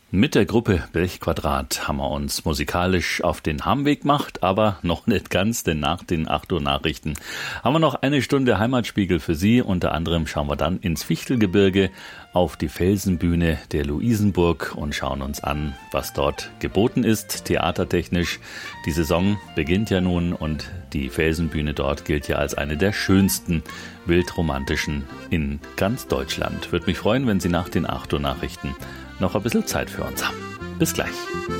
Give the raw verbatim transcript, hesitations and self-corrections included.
Mit der Gruppe Blechquadrat haben wir uns musikalisch auf den Heimweg gemacht, aber noch nicht ganz, denn nach den acht Uhr Nachrichten haben wir noch eine Stunde Heimatspiegel für Sie. Unter anderem schauen wir dann ins Fichtelgebirge auf die Felsenbühne der Luisenburg und schauen uns an, was dort geboten ist, theatertechnisch. Die Saison beginnt ja nun und die Felsenbühne dort gilt ja als eine der schönsten wildromantischen in ganz Deutschland. Würde mich freuen, wenn Sie nach den acht Uhr Nachrichten noch ein bisschen Zeit für uns haben. Bis gleich.